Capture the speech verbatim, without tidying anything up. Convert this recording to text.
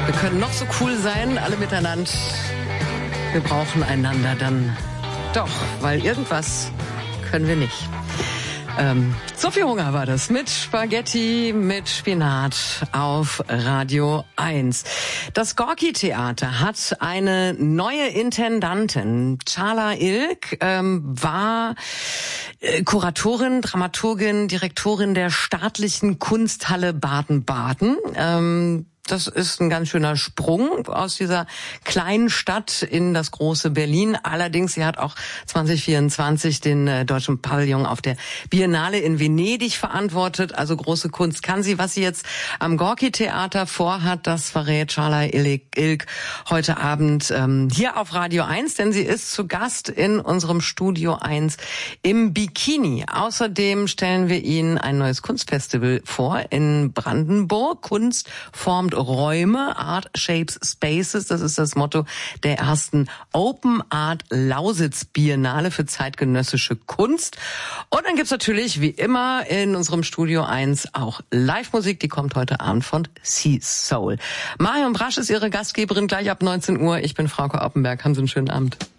Wir können noch so cool sein, alle miteinander. Wir brauchen einander dann doch, weil irgendwas können wir nicht. Ähm, Sophie Hunger war das mit Spaghetti mit Spinat auf Radio eins. Das Gorki-Theater hat eine neue Intendantin. Carla Ilg ähm, war äh, Kuratorin, Dramaturgin, Direktorin der Staatlichen Kunsthalle Baden-Baden. Ähm, Das ist ein ganz schöner Sprung aus dieser kleinen Stadt in das große Berlin. Allerdings, sie hat auch zwanzig vierundzwanzig den äh, deutschen Pavillon auf der Biennale in Venedig verantwortet. Also große Kunst kann sie. Was sie jetzt am Gorki-Theater vorhat, das verrät Carla Ilg heute Abend ähm, hier auf Radio eins, denn sie ist zu Gast in unserem Studio eins im Bikini. Außerdem stellen wir Ihnen ein neues Kunstfestival vor in Brandenburg. Kunst formt Räume, Art Shapes Spaces, das ist das Motto der ersten Open Art Lausitz Biennale für zeitgenössische Kunst. Und dann gibt's natürlich wie immer in unserem Studio eins auch Live-Musik, die kommt heute Abend von Sea Soul. Marion Brasch ist ihre Gastgeberin gleich ab neunzehn Uhr. Ich bin Frauke Oppenberg. Haben Sie einen schönen Abend.